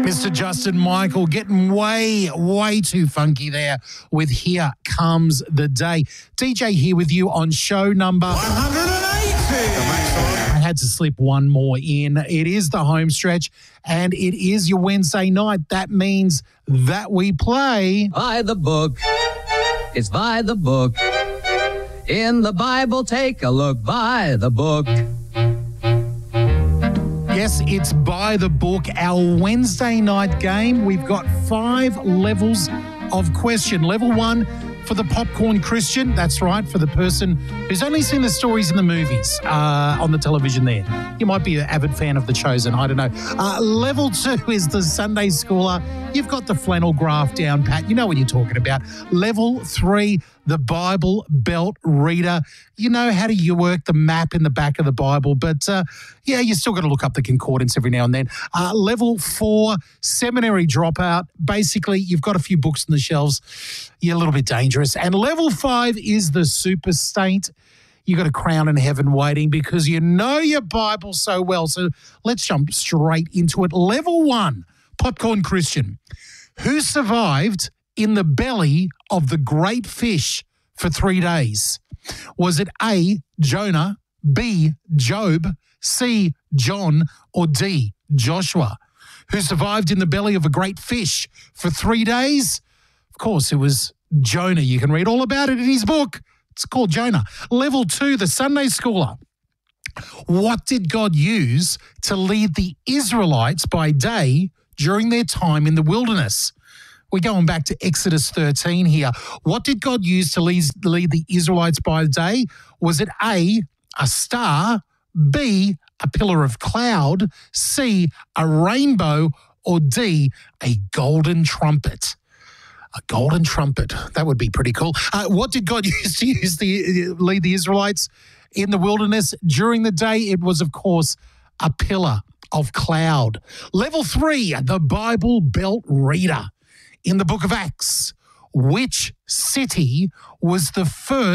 Mr. Justin Michael getting way too funky there with Here Comes the Day. DJ here with you on show number 180. I had to slip one more in. It is the home stretch and it is your Wednesday night. That means that we play By the book. It's by the book. In the Bible, take a look. By the book. Yes, it's by the book, our Wednesday night game. We've got 5 levels of question. Level 1 for the popcorn Christian. That's right, for the person who's only seen the stories in the movies on the television there. You might be an avid fan of The Chosen, I don't know. Level 2 is the Sunday schooler. You've got the flannel graph down pat. You know what you're talking about. Level 3, the Bible Belt reader. You know how do you work the map in the back of the Bible, but yeah, you still got to look up the concordance every now and then. Level 4, seminary dropout. Basically, you've got a few books on the shelves. You're a little bit dangerous. And level 5 is the super saint. You got a crown in heaven waiting because you know your Bible so well. So let's jump straight into it. Level 1, popcorn Christian. Who survived in the belly of the great fish for 3 days? Was it A, Jonah, B, Job, C, John, or D, Joshua? Who survived in the belly of a great fish for 3 days? Of course, it was Jonah. You can read all about it in his book. It's called Jonah. Level 2, the Sunday schooler. What did God use to lead the Israelites by day during their time in the wilderness? We're going back to Exodus 13 here. What did God use to lead the Israelites by day? Was it A, a star, B, a pillar of cloud, C, a rainbow, or D, a golden trumpet? A golden trumpet. That would be pretty cool. What did God use to lead the Israelites in the wilderness during the day? It was, of course, a pillar of cloud. Level 3, the Bible Belt reader. In the book of Acts, which city was the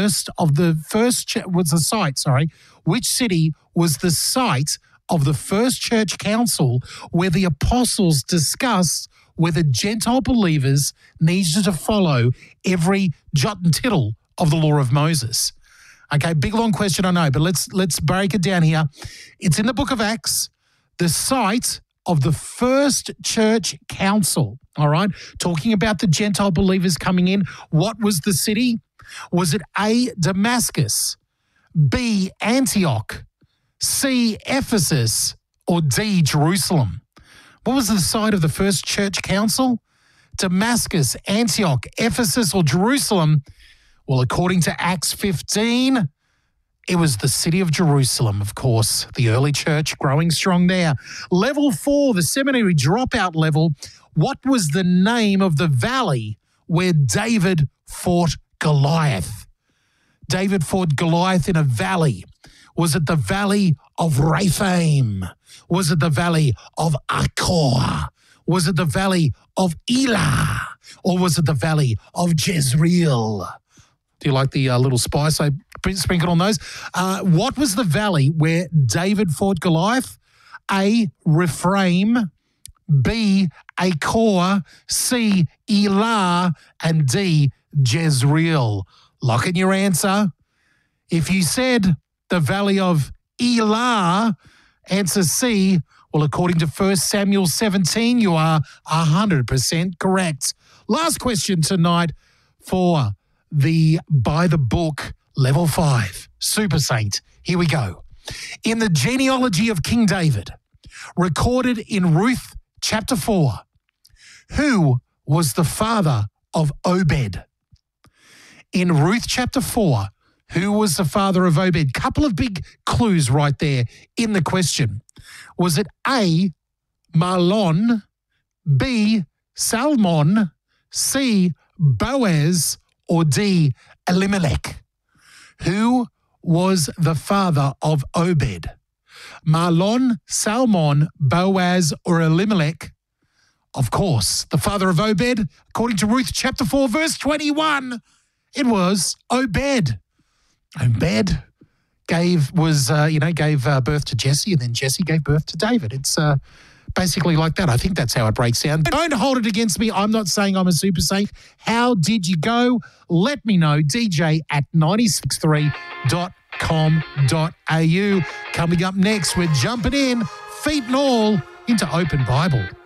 Which city was the site of the first church council where the apostles discussed whether Gentile believers needed to follow every jot and tittle of the law of Moses? Okay, big long question, I know, but let's break it down here. It's in the book of Acts, the site of the first church council, all right? Talking about the Gentile believers coming in. What was the city? Was it A, Damascus, B, Antioch, C, Ephesus, or D, Jerusalem? What was the site of the first church council? Damascus, Antioch, Ephesus, or Jerusalem? Well, according to Acts 15, it was the city of Jerusalem, of course, the early church growing strong there. Level 4, the seminary dropout level. What was the name of the valley where David fought Goliath? David fought Goliath in a valley. Was it the valley of Rephaim? Was it the valley of Achor? Was it the valley of Elah? Or was it the valley of Jezreel? Do you like the little spice I sprinkled on those? What was the valley where David fought Goliath? A, Rephaim, B, Achor, C, Elah, and D, Jezreel. Lock in your answer. If you said the valley of Elah, answer C. Well, according to 1 Samuel 17, you are 100% correct. Last question tonight for the By the Book Level 5 Super Saint. Here we go. In the genealogy of King David, recorded in Ruth chapter 4, who was the father of Obed? In Ruth chapter 4, who was the father of Obed? Couple of big clues right there in the question. Was it A, Mahlon, B, Salmon, C, Boaz, or D, Elimelech? Who was the father of Obed? Mahlon, Salmon, Boaz, or Elimelech? Of course, the father of Obed, according to Ruth chapter 4, verse 21, it was Obed. Obed gave birth to Jesse, and then Jesse gave birth to David. It's Basically like that. I think that's how it breaks down. Don't hold it against me. I'm not saying I'm a super saint. How did you go? Let me know. dj@963.com.au. Coming up next, we're jumping in, feet and all, into Open Bible.